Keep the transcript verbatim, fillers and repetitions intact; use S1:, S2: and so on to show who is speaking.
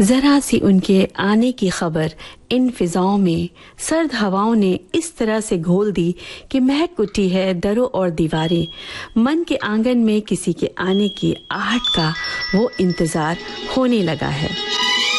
S1: जरा सी उनके आने की खबर इन फिजाओं में सर्द हवाओं ने इस तरह से घोल दी कि महक उठी है दरों और दीवारें। मन के आंगन में किसी के आने की आहट का वो इंतजार होने लगा है।